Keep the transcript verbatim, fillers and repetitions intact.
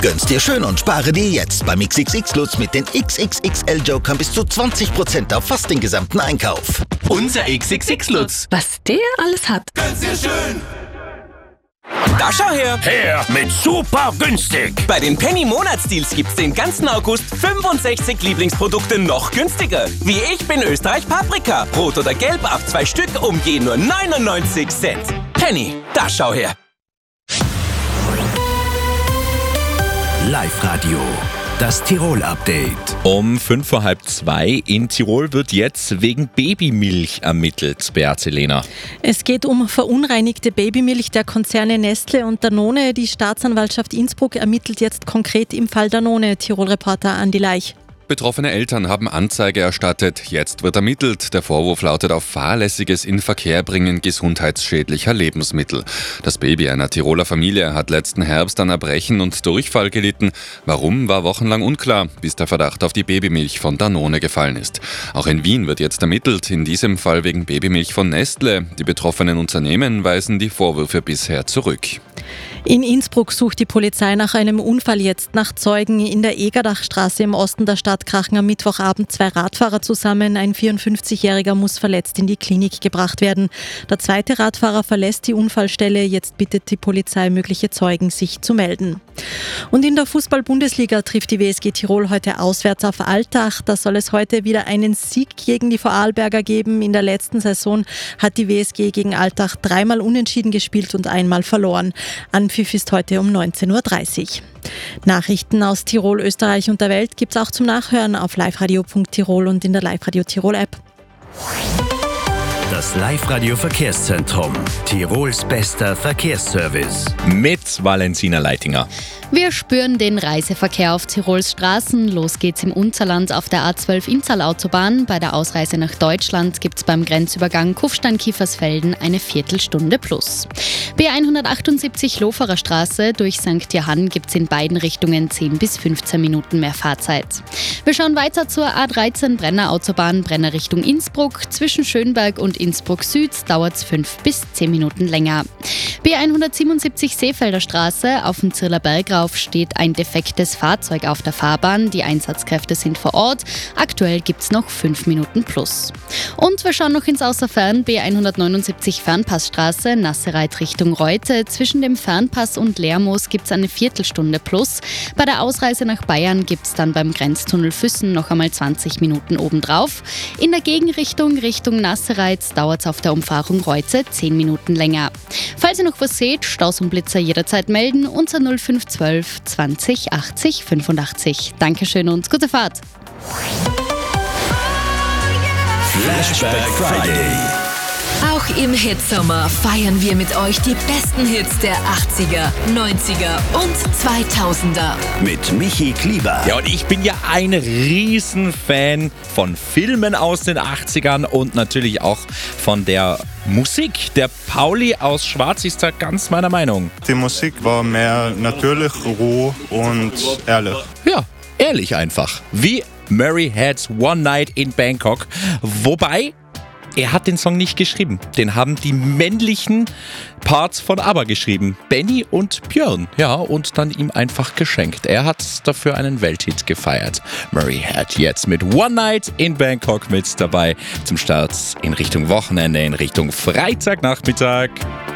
Gönn's dir schön und spare dir jetzt beim X X X-Lutz mit den X X X L-Jokern bis zu zwanzig Prozent auf fast den gesamten Einkauf. Unser X X X-Lutz. Was der alles hat. Gönn's dir schön. Da schau her! Her mit super günstig! Bei den Penny-Monatsdeals gibt's den ganzen August fünfundsechzig Lieblingsprodukte noch günstiger. Wie ich bin Österreich Paprika. Rot oder gelb ab zwei Stück um je nur neunundneunzig Cent. Penny, da schau her! Live-Radio, das Tirol-Update. Um fünf vor halb zwei in Tirol wird jetzt wegen Babymilch ermittelt, Beate Lehner. Es geht um verunreinigte Babymilch der Konzerne Nestle und Danone. Die Staatsanwaltschaft Innsbruck ermittelt jetzt konkret im Fall Danone. Tirol-Reporter Andi Leich. Betroffene Eltern haben Anzeige erstattet. Jetzt wird ermittelt. Der Vorwurf lautet auf fahrlässiges Inverkehrbringen gesundheitsschädlicher Lebensmittel. Das Baby einer Tiroler Familie hat letzten Herbst an Erbrechen und Durchfall gelitten. Warum, war wochenlang unklar, bis der Verdacht auf die Babymilch von Danone gefallen ist. Auch in Wien wird jetzt ermittelt, in diesem Fall wegen Babymilch von Nestle. Die betroffenen Unternehmen weisen die Vorwürfe bisher zurück. In Innsbruck sucht die Polizei nach einem Unfall jetzt nach Zeugen. In der Egerdachstraße im Osten der Stadt krachen am Mittwochabend zwei Radfahrer zusammen. Ein vierundfünfzigjähriger muss verletzt in die Klinik gebracht werden. Der zweite Radfahrer verlässt die Unfallstelle. Jetzt bittet die Polizei mögliche Zeugen, sich zu melden. Und in der Fußball-Bundesliga trifft die W S G Tirol heute auswärts auf Altach. Da soll es heute wieder einen Sieg gegen die Vorarlberger geben. In der letzten Saison hat die W S G gegen Altach dreimal unentschieden gespielt und einmal verloren. Anpfiff ist heute um neunzehn Uhr dreißig. Nachrichten aus Tirol, Österreich und der Welt gibt's auch zum Nachhören auf liveradio punkt tirol und in der Live-Radio Tirol App. Das Live-Radio Verkehrszentrum. Tirols bester Verkehrsservice. Mit Valentina Leitinger. Wir spüren den Reiseverkehr auf Tirols Straßen. Los geht's im Unterland auf der A zwölf Inntal-Autobahn. Bei der Ausreise nach Deutschland gibt's beim Grenzübergang Kufstein-Kiefersfelden eine Viertelstunde plus. B hundertachtundsiebzig Loferer Straße durch Sankt Johann gibt's in beiden Richtungen zehn bis fünfzehn Minuten mehr Fahrzeit. Wir schauen weiter zur A dreizehn Brenner Autobahn, Brenner Richtung Innsbruck. Zwischen Schönberg und Innsbruck Süd dauert's fünf bis zehn Minuten länger. B hundertsiebenundsiebzig Seefelder Straße, auf dem Zirler Berg rauf steht ein defektes Fahrzeug auf der Fahrbahn. Die Einsatzkräfte sind vor Ort. Aktuell gibt's noch fünf Minuten plus. Und wir schauen noch ins Außerfern. B hundertneunundsiebzig Fernpassstraße, Nassereit Richtung Reute. Zwischen dem Fernpass und Lermoos gibt's eine Viertelstunde plus. Bei der Ausreise nach Bayern gibt's dann beim Grenztunnel Füssen noch einmal zwanzig Minuten obendrauf. In der Gegenrichtung Richtung Nassereit dauert's auf der Umfahrung Reute zehn Minuten länger. Falls ihr noch was seht, Staus und Blitzer jederzeit melden unter null fünf zwölf zwanzig achtzig fünfundachtzig. Dankeschön und gute Fahrt. Flashback Friday. Auch im Hitsommer feiern wir mit euch die besten Hits der achtziger, neunziger und zweitausender. Mit Michi Klieber. Ja, und ich bin ja ein Riesenfan von Filmen aus den achtzigern und natürlich auch von der Musik. Der Pauli aus Schwarz ist da ganz meiner Meinung. Die Musik war mehr natürlich, roh und ehrlich. Ja, ehrlich einfach. Wie Murray Had's One Night in Bangkok. Wobei, er hat den Song nicht geschrieben. Den haben die männlichen Parts von ABBA geschrieben. Benny und Björn. Ja, und dann ihm einfach geschenkt. Er hat dafür einen Welthit gefeiert. Murray Had jetzt mit One Night in Bangkok mit dabei. Zum Start in Richtung Wochenende, in Richtung Freitagnachmittag.